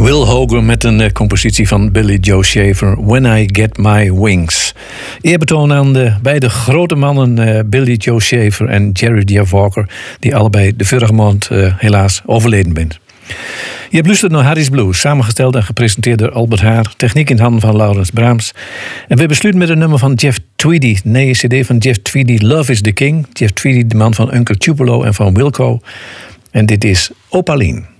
Will Hoger met een compositie van Billy Joe Shaver, When I Get My Wings. Eerbetoon aan de beide grote mannen Billy Joe Shaver en Jerry Jeff Walker, die allebei de vorige maand helaas overleden zijn. Je hebt luisterd naar Harry's Blues, samengesteld en gepresenteerd door Albert Haar, techniek in handen van Laurens Braams. En we besluiten met een nummer van Jeff Tweedy, nee, cd van Jeff Tweedy, Love is the King. Jeff Tweedy, de man van Uncle Tupelo en van Wilco. En dit is Opaline.